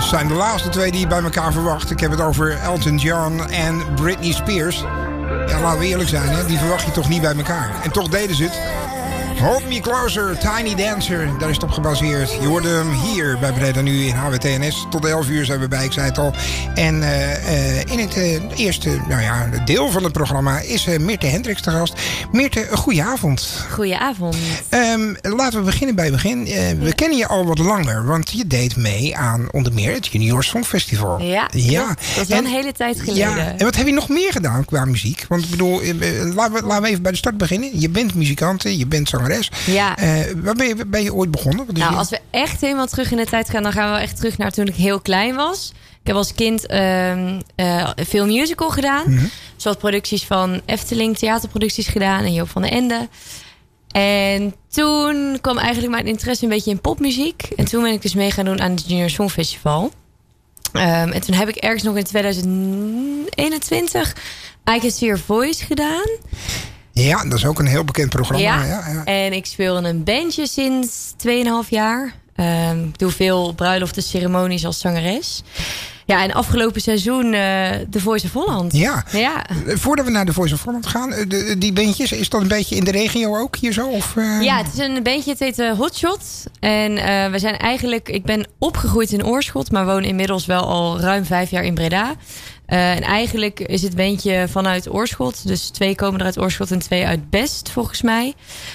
zijn de laatste twee die je bij elkaar verwacht. Ik heb het over Elton John en Britney Spears. Ja, laten we eerlijk zijn, hè? Die verwacht je toch niet bij elkaar. En toch deden ze het. Hold Me Closer, Tiny Dancer. Daar is het op gebaseerd. Je hoorde hem hier bij Breda Nu in HWTNS. Tot 11 uur zijn we bij, ik zei het al. En in het eerste deel van het programma is Meerte Hendricks te gast. Meerte, goedenavond. Goedenavond. Laten we beginnen bij het begin. We kennen je al wat langer, want je deed mee aan onder meer het Junior Songfestival. Ja. Dat is wel een hele tijd geleden. Ja, en wat heb je nog meer gedaan qua muziek? Want ik bedoel, laten we even bij de start beginnen. Je bent muzikante, je bent zangeres. Ja. Waar ben je ooit begonnen? Als we echt helemaal terug in de tijd gaan, dan gaan we wel echt terug naar toen ik heel klein was. Ik heb als kind veel musical gedaan. Mm-hmm. Zoals producties van Efteling, theaterproducties gedaan en Joop van den Ende. En toen kwam eigenlijk mijn interesse een beetje in popmuziek. En toen ben ik dus mee gaan doen aan het Junior Songfestival. En toen heb ik ergens nog in 2021 I Can See Your Voice gedaan. Ja, dat is ook een heel bekend programma. Ja. En ik speel in een bandje sinds 2,5 jaar. Ik doe veel bruiloften, ceremonies als zangeres. Ja, en afgelopen seizoen The Voice of Holland. Ja. Voordat we naar The Voice of Holland gaan, die bandjes, is dat een beetje in de regio ook hier zo? Of, Ja, het is een bandje, het heet Hotshot. En we zijn ik ben opgegroeid in Oorschot, maar woon inmiddels wel al ruim 5 jaar in Breda. En eigenlijk is het bandje vanuit Oorschot. Dus 2 komen er uit Oorschot en 2 uit Best, volgens mij.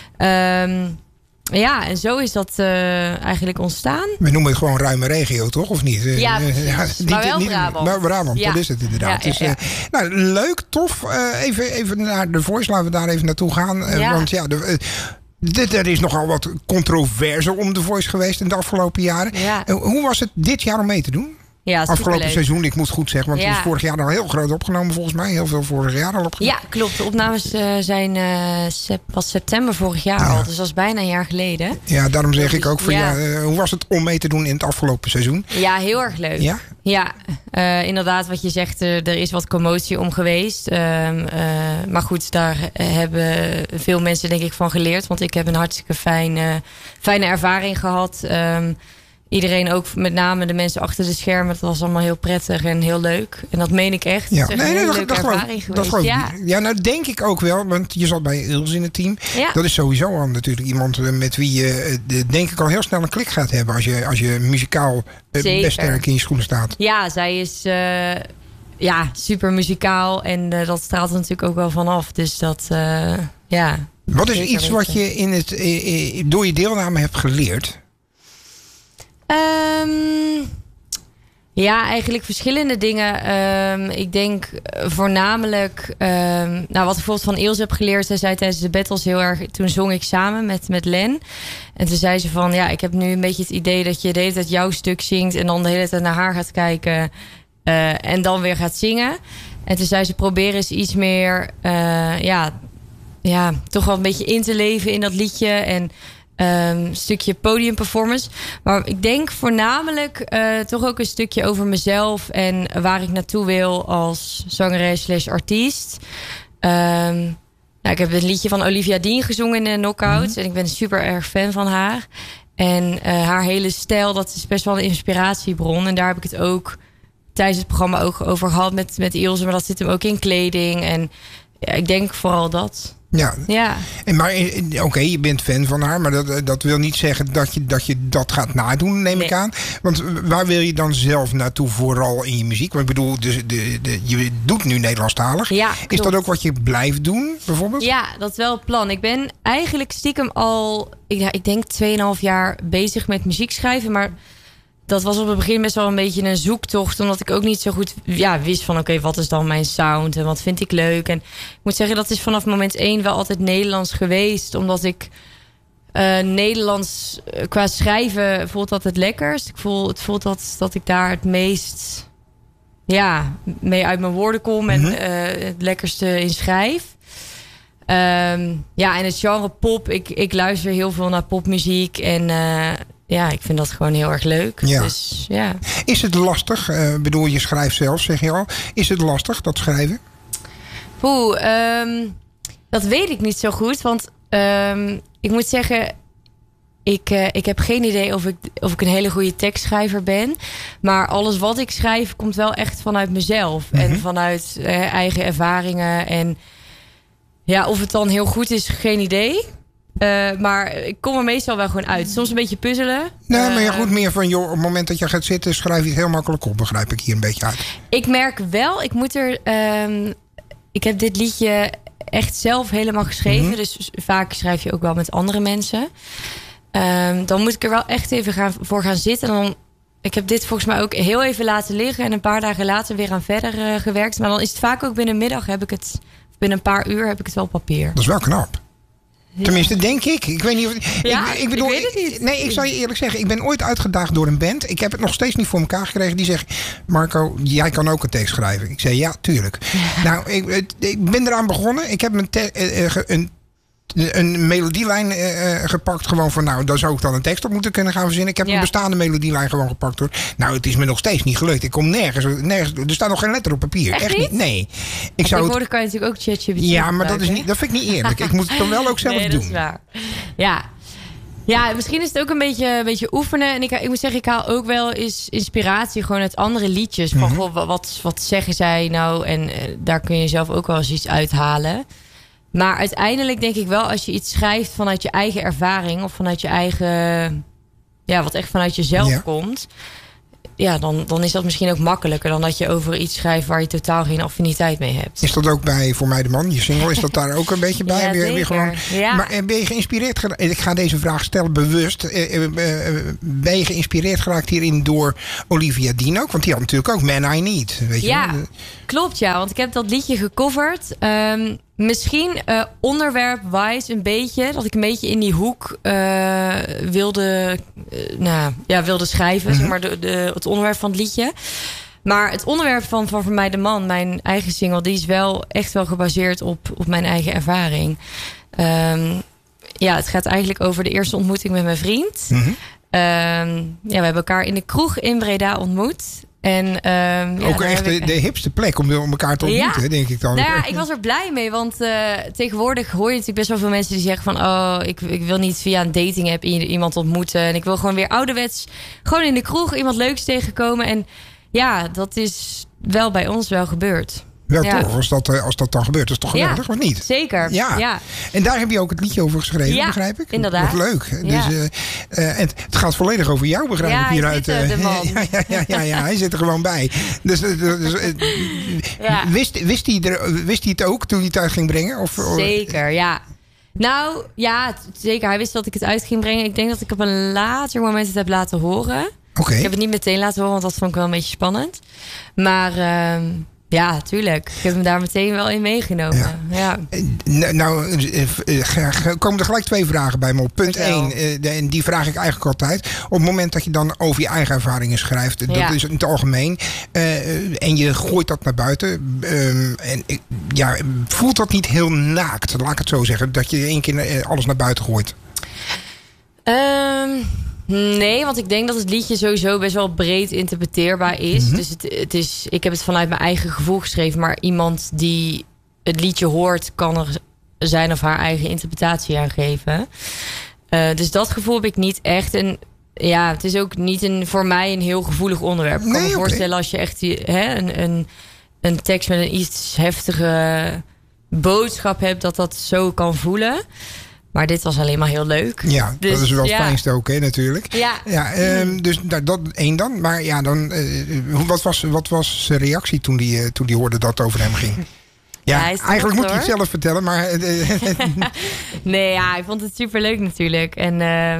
Ja, en zo is dat eigenlijk ontstaan. We noemen het gewoon ruime regio, toch? Of niet? Ja, maar wel Brabant. Maar Brabant, dat is het inderdaad. Dus, leuk, tof. Even naar The Voice, laten we daar even naartoe gaan. Want er is nogal wat controverse om The Voice geweest in de afgelopen jaren. Ja. Hoe was het dit jaar om mee te doen? Ja, afgelopen seizoen, ik moet goed zeggen. Want het is vorig jaar al heel groot opgenomen volgens mij. Heel veel vorig jaar al opgenomen. Ja, klopt. De opnames zijn pas september vorig jaar al. Dus dat is bijna een jaar geleden. Ja, daarom zeg ik ook van hoe was het om mee te doen in het afgelopen seizoen? Ja, heel erg leuk. Ja, inderdaad wat je zegt. Er is wat commotie om geweest. Maar goed, daar hebben veel mensen denk ik van geleerd. Want ik heb een hartstikke fijne ervaring gehad. Iedereen ook, met name de mensen achter de schermen. Dat was allemaal heel prettig en heel leuk. En dat meen ik echt. Ja, dat is een hele leuke ervaring geweest. Ja, nou denk ik ook wel. Want je zat bij Ils in het team. Ja. Dat is sowieso al natuurlijk iemand met wie je denk ik al heel snel een klik gaat hebben. Als je muzikaal best sterk in je schoenen staat. Ja, zij is super muzikaal. En dat straalt er natuurlijk ook wel vanaf. Dus dat, Wat is iets wat je door je deelname hebt geleerd? Eigenlijk verschillende dingen. Ik denk voornamelijk wat ik bijvoorbeeld van Ilse heb geleerd. Zij zei tijdens de battles heel erg. Toen zong ik samen met Len. En toen zei ze van ik heb nu een beetje het idee dat je de hele tijd jouw stuk zingt. En dan de hele tijd naar haar gaat kijken. En dan weer gaat zingen. En toen zei ze probeer eens iets meer toch wel een beetje in te leven in dat liedje. En een stukje podiumperformance. Maar ik denk voornamelijk toch ook een stukje over mezelf en waar ik naartoe wil als zangeres/artiest. Ik heb een liedje van Olivia Dean gezongen in de Knockouts. En ik ben super erg fan van haar. En haar hele stijl, dat is best wel een inspiratiebron. En daar heb ik het ook tijdens het programma ook over gehad met Ilse. Maar dat zit hem ook in kleding. En ik denk vooral dat. Ja. Maar je bent fan van haar, maar dat wil niet zeggen dat je dat gaat nadoen, neem ik aan. Want waar wil je dan zelf naartoe vooral in je muziek? Want ik bedoel, je doet nu Nederlandstalig. Ja, is dat ook wat je blijft doen, bijvoorbeeld? Ja, dat is wel het plan. Ik ben eigenlijk stiekem al, ik denk 2,5 jaar bezig met muziek schrijven, maar dat was op het begin best wel een beetje een zoektocht. Omdat ik ook niet zo goed wist van oké, wat is dan mijn sound en wat vind ik leuk. En ik moet zeggen, dat is vanaf moment 1 wel altijd Nederlands geweest. Omdat ik Nederlands qua schrijven voelt dat het lekkerst. Het voelt dat ik daar het meest mee uit mijn woorden kom. En het lekkerste in schrijf. En het genre pop. Ik luister heel veel naar popmuziek. En ik vind dat gewoon heel erg leuk. Ja. Dus, ja. Is het lastig? Bedoel, je schrijft zelf, zeg je al. Is het lastig, dat schrijven? Dat weet ik niet zo goed. Want ik moet zeggen, Ik heb geen idee of ik een hele goede tekstschrijver ben. Maar alles wat ik schrijf komt wel echt vanuit mezelf. En vanuit eigen ervaringen. En ja, of het dan heel goed is, geen idee. Maar ik kom er meestal wel gewoon uit. Soms een beetje puzzelen. Nee, maar goed, meer van, joh, op het moment dat je gaat zitten, schrijf je het heel makkelijk op, begrijp ik hier een beetje uit. Ik merk wel, ik heb dit liedje echt zelf helemaal geschreven. Dus vaak schrijf je ook wel met andere mensen. Dan moet ik er wel echt even voor gaan zitten. Ik heb dit volgens mij ook heel even laten liggen. En een paar dagen later weer aan verder gewerkt. Maar dan is het vaak ook binnen een middag binnen een paar uur heb ik het wel op papier. Dat is wel knap. Ja. Tenminste, denk ik. Ik weet niet of. Ja, ik weet het niet. Nee, ik zal je eerlijk zeggen. Ik ben ooit uitgedaagd door een band. Ik heb het nog steeds niet voor elkaar gekregen. Die zegt: Marco, jij kan ook een tekst schrijven. Ik zei: ja, tuurlijk. Nou, ik ben eraan begonnen. Ik heb een melodielijn gepakt. Gewoon van, nou, daar zou ik dan een tekst op moeten kunnen gaan verzinnen. Ik heb een bestaande melodielijn gewoon gepakt. Hoor. Nou, het is me nog steeds niet gelukt. Ik kom nergens. Er staat nog geen letter op papier. Echt niet? Nee. Tegenwoordig kan je natuurlijk ook ChatGPT. Ja, maar dat vind ik niet eerlijk. Ik moet het dan wel ook zelf doen. Dat is waar. Ja, misschien is het ook een beetje oefenen. En ik moet zeggen, ik haal ook wel eens inspiratie gewoon uit andere liedjes. Van, goh, wat zeggen zij nou? En daar kun je zelf ook wel eens iets uithalen. Maar uiteindelijk denk ik wel, als je iets schrijft vanuit je eigen ervaring of vanuit je eigen, wat echt vanuit jezelf komt, ja, dan is dat misschien ook makkelijker dan dat je over iets schrijft waar je totaal geen affiniteit mee hebt. Is dat ook bij Voor mij de man, je single, is dat daar ook een beetje bij? Ja, weer gewoon. Ja. Maar ben je geïnspireerd geraakt? Ik ga deze vraag stellen bewust. Ben je geïnspireerd geraakt hierin door Olivia Dean ook? Want die had natuurlijk ook Man I Need. Weet je ja, wel? Klopt, ja. Want ik heb dat liedje gecoverd. Misschien onderwerp-wise een beetje. Dat ik een beetje in die hoek wilde schrijven. Zeg maar het onderwerp van het liedje. Maar het onderwerp van Voor mij de man, mijn eigen single, die is wel echt wel gebaseerd op mijn eigen ervaring. Het gaat eigenlijk over de eerste ontmoeting met mijn vriend. We hebben elkaar in de kroeg in Breda ontmoet. En, ook echt de hipste plek om elkaar te ontmoeten, denk ik dan. Nou ja, ik was er blij mee, want tegenwoordig hoor je natuurlijk best wel veel mensen die zeggen van, oh, ik wil niet via een dating app iemand ontmoeten. En ik wil gewoon weer ouderwets, gewoon in de kroeg iemand leuks tegenkomen. En ja, dat is wel bij ons wel gebeurd. Wel toch, als dat dan gebeurt, dat is toch geweldig, of niet? Zeker, ja. En daar heb je ook het liedje over geschreven, begrijp ik? Inderdaad. Wat leuk. Ja. Dus, en het gaat volledig over jou, begrijp ik hieruit. De man. Ja, hij zit er gewoon bij. Dus, wist hij het ook toen hij het uit ging brengen? Zeker, ja. Nou, ja, zeker. Hij wist dat ik het uit ging brengen. Ik denk dat ik op een later moment het heb laten horen. Okay. Ik heb het niet meteen laten horen, want dat vond ik wel een beetje spannend. Maar ja, tuurlijk. Ik heb hem daar meteen wel in meegenomen. Ja. Nou, komen er gelijk 2 vragen bij me op. Punt 1, en die vraag ik eigenlijk altijd. Op het moment dat je dan over je eigen ervaringen schrijft, dat is in het algemeen, en je gooit dat naar buiten, voelt dat niet heel naakt, laat ik het zo zeggen, dat je in één keer alles naar buiten gooit? Nee, want ik denk dat het liedje sowieso best wel breed interpreteerbaar is. Dus ik heb het vanuit mijn eigen gevoel geschreven. Maar iemand die het liedje hoort, kan er zijn of haar eigen interpretatie aan geven. Dus dat gevoel heb ik niet echt. En ja, het is ook niet voor mij een heel gevoelig onderwerp. Ik kan me voorstellen als je echt een tekst met een iets heftige boodschap hebt, dat zo kan voelen. Maar dit was alleen maar heel leuk. Ja, dus, dat is wel het fijnste ook, hè, natuurlijk. Dus dat 1 dan. Maar ja, dan, wat was zijn reactie toen die hoorde dat het over hem ging? Ja, eigenlijk moet hij het zelf vertellen, maar nee, hij vond het superleuk natuurlijk. En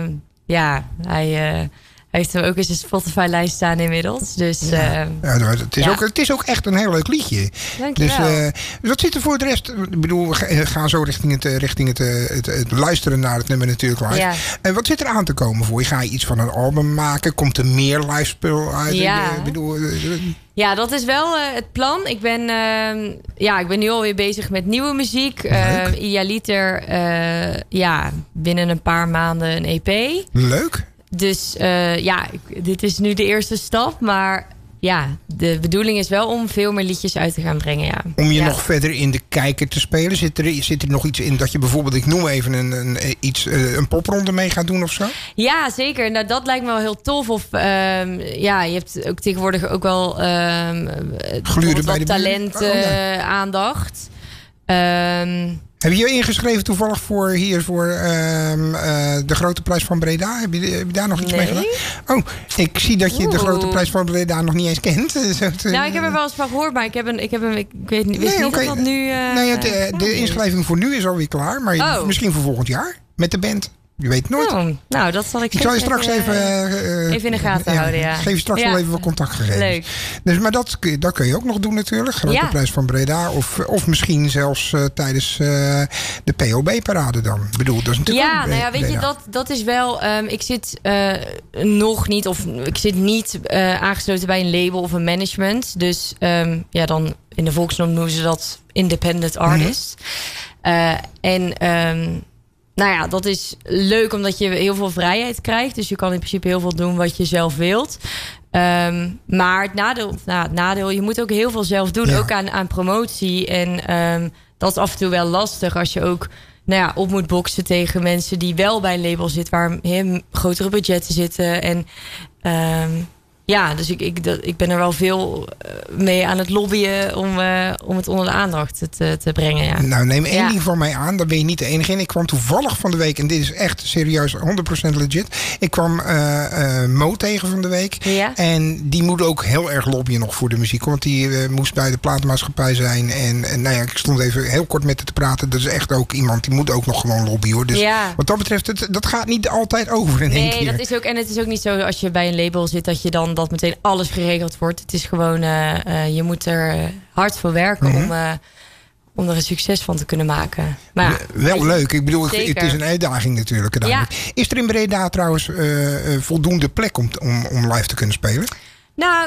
hij heeft hem ook in zijn Spotify-lijst staan inmiddels. Dus, het is ook echt een heel leuk liedje. Dankjewel. Dus wat zit er voor de rest? Ik bedoel, we gaan zo richting het luisteren naar het nummer natuurlijk live. Ja. En wat zit er aan te komen voor je? Ga je iets van een album maken? Komt er meer live spul uit? Ja, dat is wel het plan. Ik ben nu alweer bezig met nieuwe muziek. Idealiter, binnen een paar maanden een EP. Leuk. Dus dit is nu de eerste stap. Maar de bedoeling is wel om veel meer liedjes uit te gaan brengen, ja. Om je nog verder in de kijker te spelen? Zit er nog iets in dat je bijvoorbeeld, ik noem even een popronde mee gaat doen of zo? Ja, zeker. Nou, dat lijkt me wel heel tof. Of je hebt ook tegenwoordig ook wel wat talent aandacht. Heb je je ingeschreven toevallig voor de Grote Prijs van Breda? Heb je daar nog iets mee gedaan? Oh, ik zie dat je de Grote Prijs van Breda nog niet eens kent. Nou, ik heb er wel eens van gehoord, maar ik weet niet, of dat nu... de inschrijving voor nu is alweer klaar, maar misschien voor volgend jaar met de band. Je weet het nooit. Nou, dat zal ik zal je straks even in de gaten houden, ja. Geef je straks wel even wat contactgegevens. Leuk. Dus, maar dat kun je ook nog doen natuurlijk. Grote Prijs van Breda. Of misschien zelfs tijdens de POB-parade dan. Ik bedoel, dat is natuurlijk weet je, dat is wel... ik zit nog niet... Of ik zit niet aangesloten bij een label of een management. Dus dan in de volksmond noemen ze dat independent artist. Dat is leuk omdat je heel veel vrijheid krijgt. Dus je kan in principe heel veel doen wat je zelf wilt. Maar het nadeel, je moet ook heel veel zelf doen. Ja. Ook aan promotie. En dat is af en toe wel lastig als je ook op moet boksen tegen mensen die wel bij een label zitten. Waar grotere budgetten zitten. En dus ik ben er wel veel mee aan het lobbyen om het onder de aandacht te brengen. Ja. Nou, neem één ding van mij aan. Daar ben je niet de enige in. Ik kwam toevallig van de week, en dit is echt serieus 100% legit. Ik kwam Mo tegen van de week. Ja. En die moet ook heel erg lobbyen nog voor de muziek. Want die moest bij de platenmaatschappij zijn. En ik stond even heel kort met haar te praten. Dat is echt ook iemand, die moet ook nog gewoon lobbyen, hoor. Dus wat dat betreft, dat gaat niet altijd over in één keer. Nee, dat is ook, en het is ook niet zo als je bij een label zit dat je dan dat meteen alles geregeld wordt. Het is gewoon, je moet er hard voor werken om er een succes van te kunnen maken. Maar wel leuk. Ik bedoel, het is een uitdaging natuurlijk. Ja. Is er in Breda trouwens voldoende plek om live te kunnen spelen? Nou,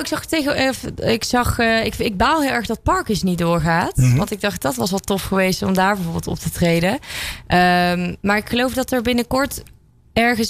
ik baal heel erg dat Parkes niet doorgaat. Want ik dacht, dat was wel tof geweest om daar bijvoorbeeld op te treden. Maar ik geloof dat er binnenkort ergens